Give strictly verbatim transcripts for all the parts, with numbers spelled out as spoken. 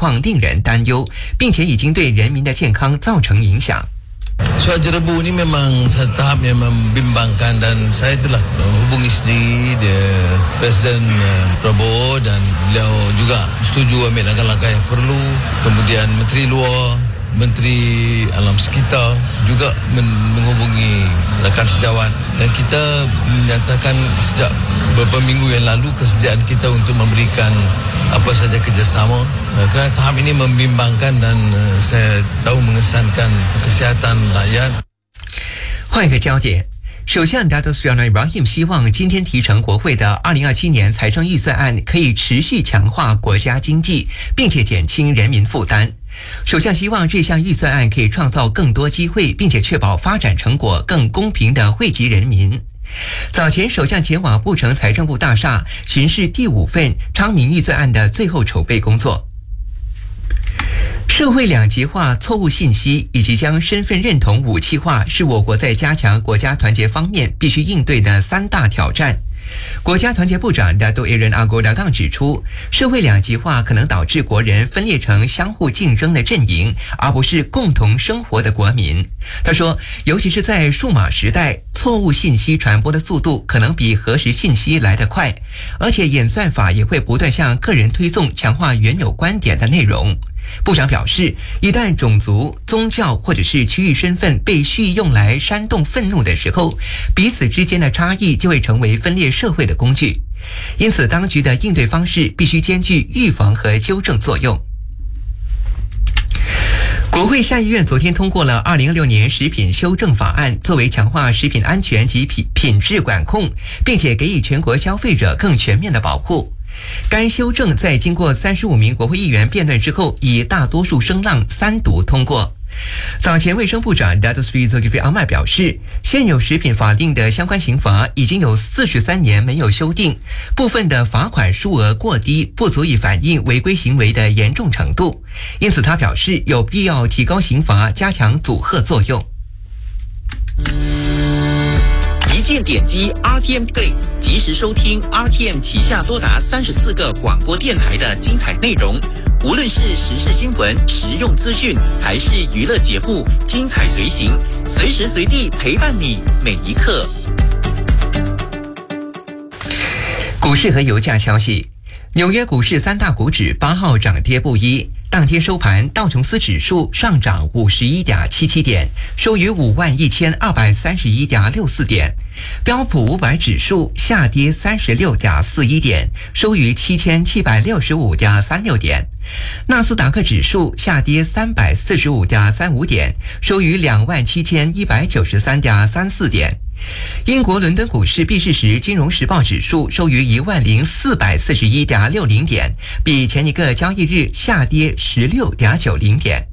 况令人担忧，并且已经对人民的健康造成影响。 Surat Jerebu ni memang satu tahap yang membimbangkan dan saya telah hubungi sendiri dia Presiden Prabowo dan beliau juga setuju ambil langkah-langkah yang perlu. Kemudian Menteri Luar, Menteri Alam Sekitar juga menghubungi rakan sejawat dan kita menyatakan sejak beberapa minggu yang lalu kesediaan kita untuk memberikan apa saja kerjasama kerana tahap ini membimbangkan dan saya tahu mengesankan kesihatan rakyat。 换一个焦点，首相 Datuk Seri Anwar Ibrahim 希望今天提呈国会的二零二七年财政预算案可以持续强化国家经济，并且减轻人民负担。首相希望这项预算案可以创造更多机会，并且确保发展成果更公平地惠及人民。早前，首相前往布城财政部大厦巡视第五份昌明预算案的最后筹备工作。社会两极化、错误信息以及将身份认同武器化，是我国在加强国家团结方面必须应对的三大挑战。国家团结部长Datuk Aaron Agoda Kang 指出，社会两极化可能导致国人分裂成相互竞争的阵营，而不是共同生活的国民。他说，尤其是在数码时代，错误信息传播的速度可能比核实信息来得快，而且演算法也会不断向个人推送强化原有观点的内容。部长表示，一旦种族、宗教或者是区域身份被蓄意用来煽动愤怒的时候，彼此之间的差异就会成为分裂社会的工具。因此，当局的应对方式必须兼具预防和纠正作用。国会下议院昨天通过了二零二六年食品修正法案，作为强化食品安全及品品质管控，并且给予全国消费者更全面的保护。该修正在经过三十五名国会议员辩论之后，以大多数声浪三读通过。早前卫生部长 Datuk Seri Zulkifli Ahmad 表示，现有食品法令的相关刑罚已经有四十三年没有修订，部分的罚款数额过低，不足以反映违规行为的严重程度。因此他表示有必要提高刑罚，加强阻吓作用。 一键点击 R T M Play， 及时收听 R T M 旗下多达三十四个广播电台的精彩内容。无论是时事新闻、实用资讯，还是娱乐节目，精彩随行，随时随地陪伴你每一刻。 股市和油价消息，纽约股市三大股指八号涨跌不一。当天收盘，道琼斯指数上涨 五十一点七七点，收于五万一千二百三十一点六四点；标普五百指数下跌 三十六点四一点，收于七千七百六十五点三六点；纳斯达克指数下跌 三百四十五点三五点，收于两万七千一百九十三点三四点。英国伦敦股市毕市时金融时报指数收于一万零四百四十一点六零点，比前一个交易日下跌十六点九零点。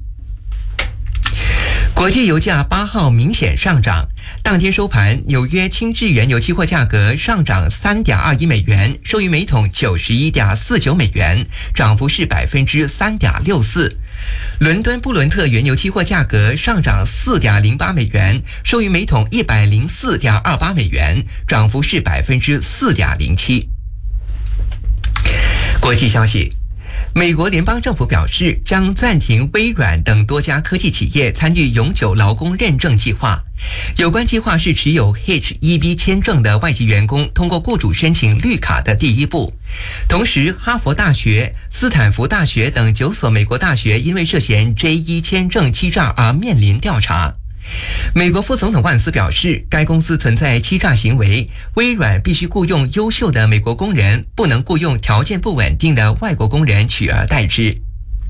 国际油价八号明显上涨，当天收盘，纽约轻质原油期货价格上涨 三点二一美元，收于每桶 九十一点四九美元，涨幅是 百分之三点六四。伦敦布伦特原油期货价格上涨 四点零八美元，收于每桶 一百零四点二八美元，涨幅是 百分之四点零七。国际消息，美国联邦政府表示将暂停微软等多家科技企业参与永久劳工认证计划。有关计划是持有 H 一 B 签证的外籍员工通过雇主申请绿卡的第一步。同时，哈佛大学、斯坦福大学等九所美国大学因为涉嫌 J 一 签证欺诈而面临调查。美国副总统万斯表示，该公司存在欺诈行为，微软必须雇用优秀的美国工人，不能雇用条件不稳定的外国工人取而代之。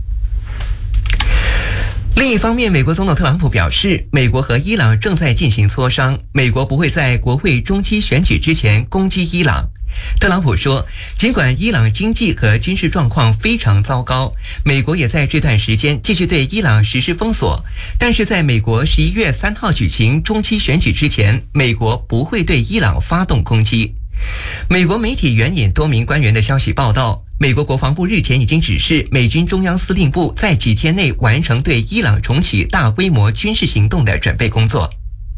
另一方面，美国总统特朗普表示，美国和伊朗正在进行磋商，美国不会在国会中期选举之前攻击伊朗。特朗普说，尽管伊朗经济和军事状况非常糟糕，美国也在这段时间继续对伊朗实施封锁，但是在美国十一月三号举行中期选举之前，美国不会对伊朗发动攻击。美国媒体援引多名官员的消息报道，美国国防部日前已经指示美军中央司令部在几天内完成对伊朗重启大规模军事行动的准备工作。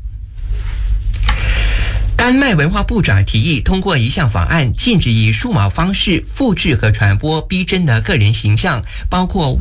丹麦文化部长提议通过一项法案，禁止以数码方式复制和传播逼真的个人形象，包括